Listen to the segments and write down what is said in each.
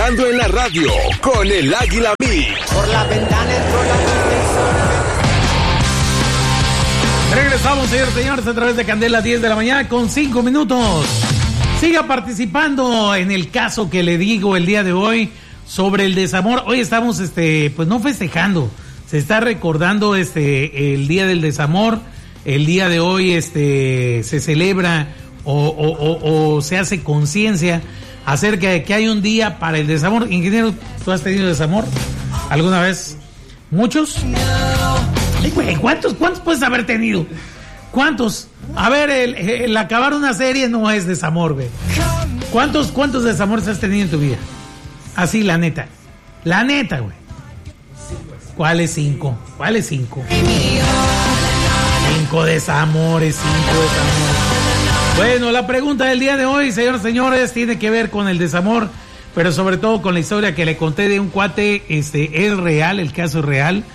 Escuchando en la radio con el Águila Mix. Por la ventana entró la Regresamos, señores, a través de Candela, 10 de la mañana con 5 minutos. Siga participando en el caso que le digo el día de hoy sobre el desamor. Hoy estamos, pues no festejando, se está recordando el Día del Desamor. El día de hoy, se celebra o se hace conciencia acerca de que hay un día para el desamor. Ingeniero, ¿tú has tenido desamor alguna vez? ¿Muchos? Ay, güey, ¿cuántos puedes haber tenido? ¿Cuántos? A ver, el acabar una serie no es desamor, güey. ¿Cuántos desamores has tenido en tu vida? Así, la neta. La neta, güey. ¿Cuáles 5? ¿Cuáles 5? 5 desamores, 5 desamores. Bueno, la pregunta del día de hoy, señores, tiene que ver con el desamor, pero sobre todo con la historia que le conté de un cuate, es real, el caso es real.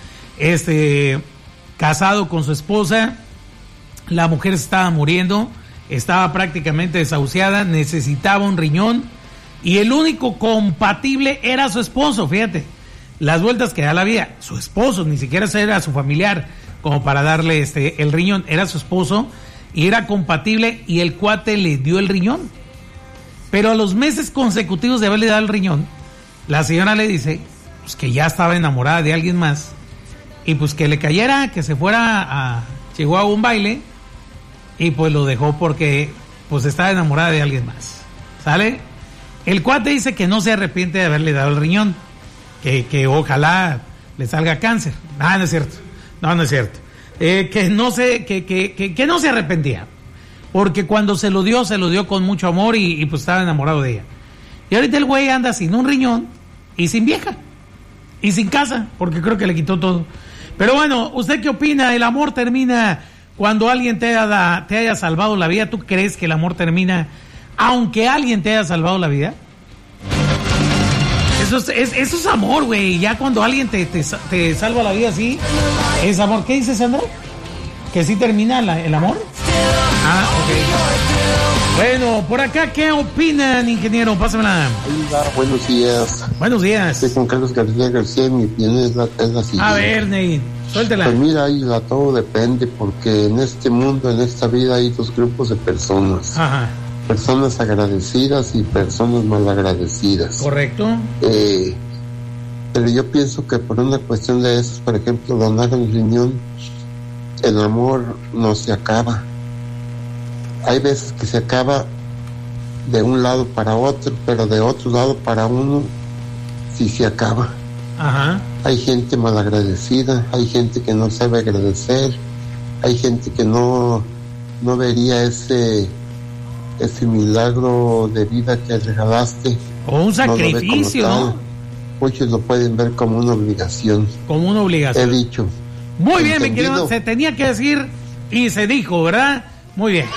Casado con su esposa, la mujer se estaba muriendo, estaba prácticamente desahuciada, necesitaba un riñón y el único compatible era su esposo. Fíjate, las vueltas que da la vida. Su esposo, ni siquiera era su familiar como para darle el riñón, era su esposo y era compatible y el cuate le dio el riñón. Pero a los meses consecutivos de haberle dado el riñón, la señora le dice pues que ya estaba enamorada de alguien más y pues que le cayera, que se fuera a Chihuahua a un baile y pues lo dejó porque pues estaba enamorada de alguien más. ¿Sale? El cuate dice que no se arrepiente de haberle dado el riñón, que ojalá le salga cáncer. No es cierto. No es cierto. Que no se arrepentía, porque cuando se lo dio con mucho amor y pues estaba enamorado de ella. Y ahorita el güey anda sin un riñón y sin vieja y sin casa, porque creo que le quitó todo. Pero bueno, ¿usted qué opina? ¿El amor termina cuando alguien te haya salvado la vida? ¿Tú crees que el amor termina aunque alguien te haya salvado la vida? Eso es amor, güey. Ya cuando alguien te salva la vida así, es amor. ¿Qué dices, Sandra? ¿Que sí termina el amor? Ok. Bueno, por acá, ¿qué opinan, ingeniero? Pásamela. Hola, buenos días. Buenos días. Soy Juan Carlos García. Mi opinión es la siguiente. A ver, Ney, suéltela. Pues mira, todo depende, porque en este mundo, en esta vida, hay dos grupos de personas. Ajá. Personas agradecidas y personas malagradecidas. Correcto. Pero yo pienso que por una cuestión de esos, por ejemplo, donar el riñón, el amor no se acaba. Hay veces que se acaba de un lado para otro, pero de otro lado para uno sí se acaba. Ajá. Hay gente malagradecida, hay gente que no sabe agradecer, hay gente que no vería ese milagro de vida que regalaste. O un sacrificio, ¿no? Muchos lo pueden ver como una obligación. Como una obligación. He dicho. Muy bien, mi querido. Se tenía que decir y se dijo, ¿verdad? Muy bien.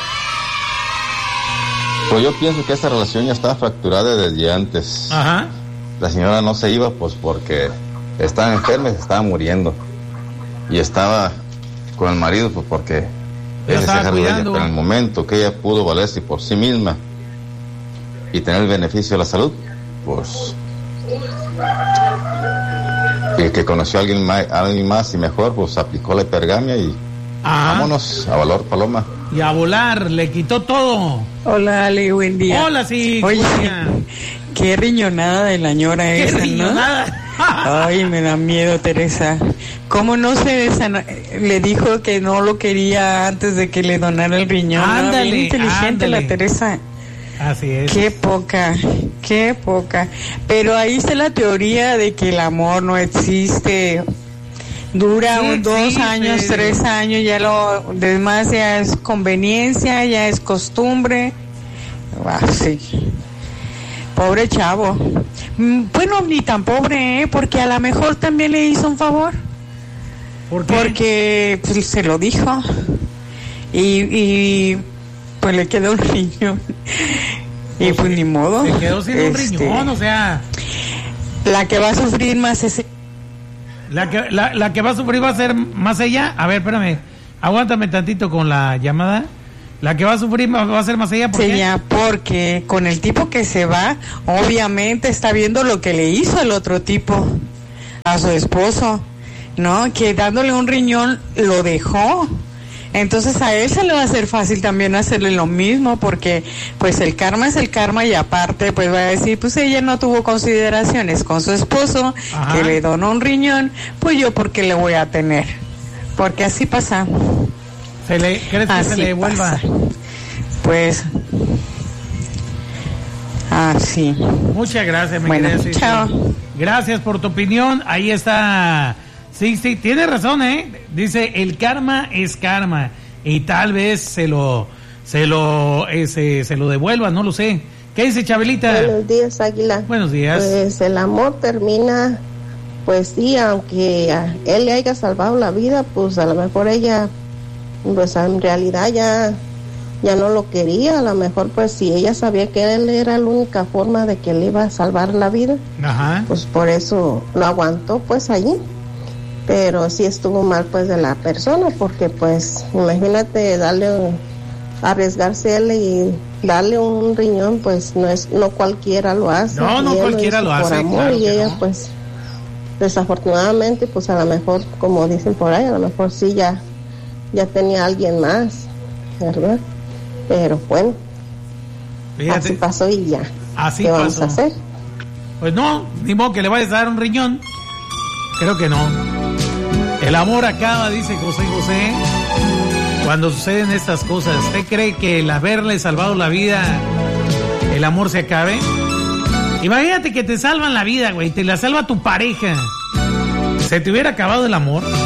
Pues yo pienso que esa relación ya estaba fracturada desde antes. Ajá. La señora no se iba pues porque estaba enferma y se estaba muriendo. Y estaba con el marido pues porque él se dejaba de ella, pero en el momento que ella pudo valerse por sí misma y tener el beneficio de la salud, pues y que conoció a alguien más y mejor, pues aplicó la hipergamia y vámonos a volar, paloma. Y a volar, le quitó todo. Hola, Ale, buen día. Hola, sí. Oye, qué riñonada de la ñora esa, ¿no? ¿Qué riñonada? Ay, me da miedo, Teresa. ¿Cómo no le dijo que no lo quería antes de que le donara el riñón? Ándale, bien inteligente la Teresa. Así es. Qué poca. Pero ahí está la teoría de que el amor no existe. Dura 2 años, 3 años, ya lo demás ya es conveniencia, ya es costumbre. Sí. Pobre chavo. Bueno, ni tan pobre, porque a lo mejor también le hizo un favor. ¿Por qué? Porque pues, se lo dijo. Y pues le quedó un riñón. Y pues ni modo. Se quedó sin un riñón, o sea. La que va a sufrir más es... La que va a sufrir va a ser más ella. A ver, espérame. Aguántame tantito con la llamada. La que va a sufrir va a ser más ella. Sí, ya, porque con el tipo que se va, obviamente está viendo lo que le hizo el otro tipo a su esposo, ¿no? Que dándole un riñón lo dejó. Entonces a él se le va a hacer fácil también hacerle lo mismo, porque pues el karma es el karma, y aparte pues va a decir, pues ella no tuvo consideraciones con su esposo, ajá, que le donó un riñón, pues yo ¿por qué le voy a tener? Porque así pasa. ¿Crees que así se le devuelva? Pasa. Pues así. Muchas gracias, bueno, chao. Gracias por tu opinión. Ahí está. Sí, tiene razón, Dice, el karma es karma, y tal vez se lo devuelva, no lo sé. ¿Qué dice Chabelita? Buenos días, Águila. Buenos días. Pues el amor termina, pues sí, aunque a él le haya salvado la vida, pues a lo mejor ella, pues en realidad ya no lo quería. A lo mejor pues si ella sabía que él era la única forma de que le iba a salvar la vida, ajá, pues por eso lo aguantó pues allí. Pero sí estuvo mal pues de la persona, porque pues imagínate arriesgarse él y darle un riñón, pues no cualquiera lo hace. No cualquiera lo hace. Por amor, claro, y ella no. Pues desafortunadamente pues a lo mejor, como dicen por ahí, a lo mejor sí ya tenía alguien más, ¿verdad? Pero bueno, fíjate, así pasó y ya. Así ¿qué pasó. Vamos a hacer? Pues no, ni modo que le vayas a dar un riñón. Creo que no. El amor acaba, dice José José, cuando suceden estas cosas. ¿Usted cree que el haberle salvado la vida, el amor se acabe? Imagínate que te salvan la vida, güey, te la salva tu pareja. ¿Se te hubiera acabado el amor?